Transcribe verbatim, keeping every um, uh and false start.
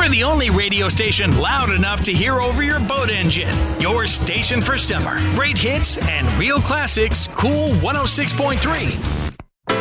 We're the only radio station loud enough to hear over your boat engine. Your station for summer. Great hits and real classics. Cool one oh six point three.